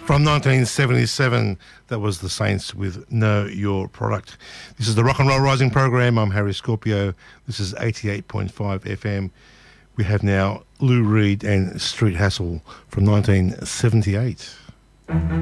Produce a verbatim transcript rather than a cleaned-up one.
From nineteen seventy-seven, that was the Saints with Know Your Product. This is the Rock and Roll Rising program. I'm Harry Scorpio. This is eighty-eight point five F M. We have now Lou Reed and Street Hassle from nineteen seventy-eight.